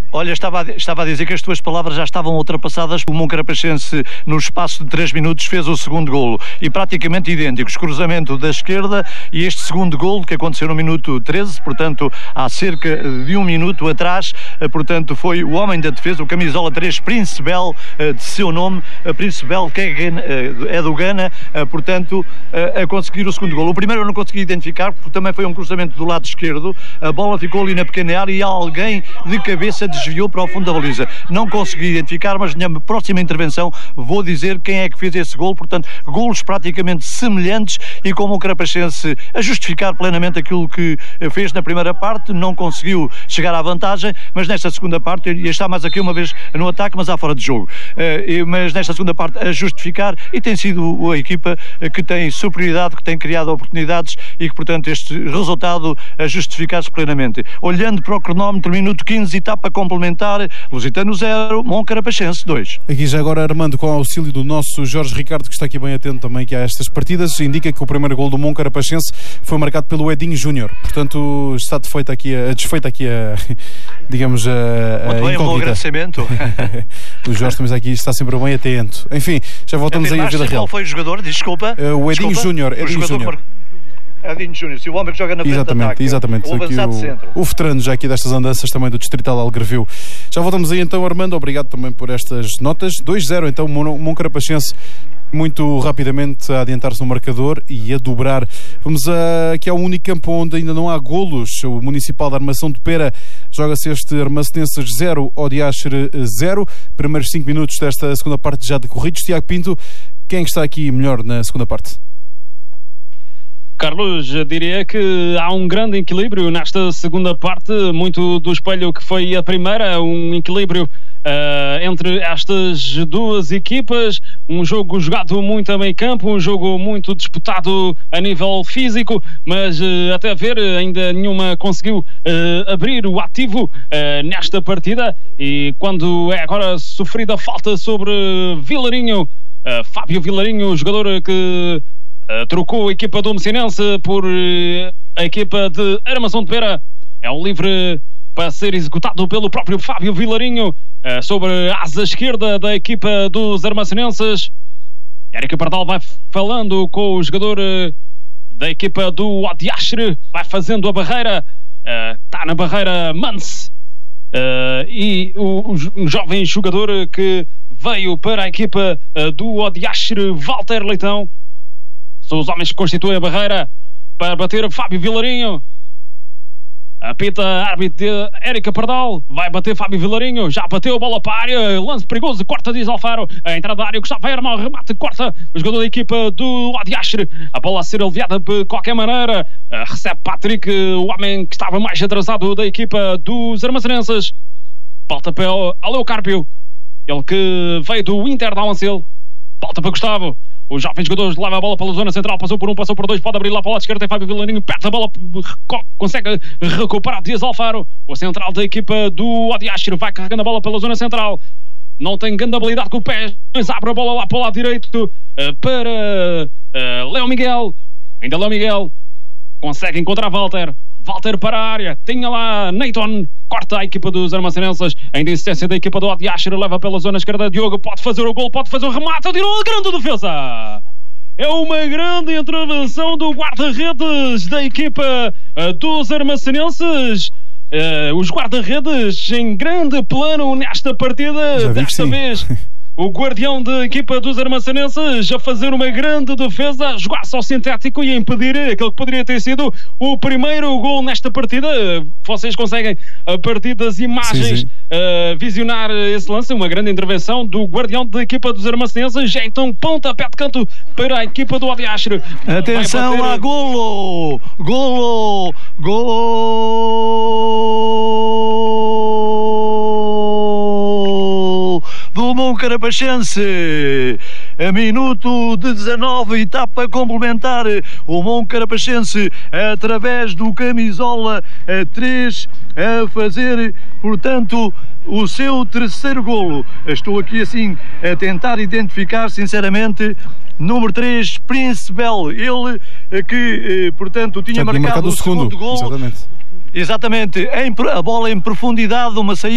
Olha, estava a dizer que as tuas palavras já estavam ultrapassadas. O Moncarapachense, no espaço de 3 minutos, fez o segundo golo. E praticamente idênticos. Cruzamento da esquerda e este segundo golo, que aconteceu no minuto 13, portanto, há cerca de 1 minuto atrás. Portanto, foi o homem da defesa, o camisola 3, Princebel, de seu nome. Princebel, que é do Ghana, portanto, a conseguir o segundo golo. O primeiro eu não consegui identificar, porque também foi um cruzamento do lado esquerdo. A bola ficou ali na pequena área e alguém de cabeça desviou para o fundo da baliza. Não consegui identificar, mas na próxima intervenção vou dizer quem é que fez esse golo. Portanto, golos praticamente semelhantes e com o Moncarapachense a justificar plenamente aquilo que fez na primeira parte. Não conseguiu chegar à vantagem, mas nesta segunda parte, e está mais aqui uma vez no ataque, mas há fora de jogo. Mas nesta segunda parte a justificar, e tem sido a equipa que tem superioridade, que tem criado oportunidades e que, portanto, este resultado a justificar-se plenamente. Olhando para o cronómetro, minuto 15, etapa complementar, Lusitano 0, Moncarapachense 2. Aqui já agora, Armando, com o auxílio do nosso Jorge Ricardo, que está aqui bem atento também que há estas partidas, indica que o primeiro gol do Moncarapachense foi marcado pelo Edinho Júnior. Portanto, está desfeita aqui digamos, a incógnita. Agradecimento. O Jorge também aqui está sempre bem atento. Enfim, já voltamos aí à vida real. Qual foi o jogador? Desculpa. O Edinho Júnior. Edinho Júnior. Edinho Júnior, se o homem que joga na frente de ataque. Exatamente. O veterano já aqui destas andanças também do Distrital Algarvio. Já voltamos aí então, Armando. Obrigado também por estas notas. 2-0 então, Moncarapachense muito rapidamente a adiantar-se no marcador e a dobrar. Vamos aqui ao único campo onde ainda não há golos. O Municipal da Armação de Pera joga-se este Armacenenses 0, Odiastre 0. Primeiros 5 minutos desta segunda parte já decorridos. Tiago Pinto, quem está aqui melhor na segunda parte? Carlos, diria que há um grande equilíbrio nesta segunda parte, muito do espelho que foi a primeira, um equilíbrio entre estas duas equipas, um jogo jogado muito a meio campo, um jogo muito disputado a nível físico, mas até ver ainda nenhuma conseguiu abrir o ativo nesta partida, e quando é agora sofrida a falta sobre Vilarinho, Fábio Vilarinho, jogador que trocou a equipa do Mecinense por a equipa de Armação de Pera. É um livre para ser executado pelo próprio Fábio Vilarinho sobre a asa esquerda da equipa dos Armacenenses. Érica Pardal vai falando com o jogador da equipa do Odiastre, vai fazendo a barreira, está na barreira Mance, e um jovem jogador que veio para a equipa do Odiastre, Walter Leitão. São os homens que constituem a barreira para bater Fábio Vilarinho. Apita árbitro de Érica Pardal. Vai bater Fábio Vilarinho. Já bateu a bola para a área. Lance perigoso. Corta, diz Alfaro. A entrada da área que já vai armar o remate. Corta o jogador da equipa do Odiastre. A bola a ser aliviada de qualquer maneira. Recebe Patrick, o homem que estava mais atrasado da equipa dos Armacenenses. Volta para Aleu Carpio. Ele que veio do Inter da Amancil. Volta para Gustavo. O jovem jogador leva a bola pela zona central, passou por 1, passou por 2, pode abrir lá para o lado esquerdo, tem Fábio Vilarinho, perde a bola, consegue recuperar Dias Alfaro. O central da equipa do Odiastre vai carregando a bola pela zona central, não tem grande habilidade com o pé, mas abre a bola lá para o lado direito para Léo Miguel. Ainda Léo Miguel consegue encontrar Walter para a área, tinha lá Neyton, corta a equipa dos Armacenenses, ainda insistência da equipa do Odiastre, leva pela zona esquerda. Diogo pode fazer o gol, pode fazer o remate, tirou a grande defesa. É uma grande intervenção do guarda-redes da equipa dos Armacenenses. Os guarda-redes em grande plano nesta partida, desta vez o guardião da equipa dos Armacenenses a fazer uma grande defesa, a jogar-se ao sintético e a impedir aquele que poderia ter sido o primeiro gol nesta partida. Vocês conseguem, a partir das imagens, visionar esse lance. Uma grande intervenção do guardião da equipa dos Armacenenses. Já então pontapé de canto para a equipa do Odiastre. Atenção lá, golo! Golo! Golo! Do Moncarapachense, a minuto de 19, etapa complementar. O Moncarapachense, através do camisola 3, a fazer, portanto, o seu terceiro golo. Estou aqui assim a tentar identificar, sinceramente, número 3, Princebel, ele que, portanto, tinha marcado o segundo golo. Exatamente. A bola em profundidade, uma saída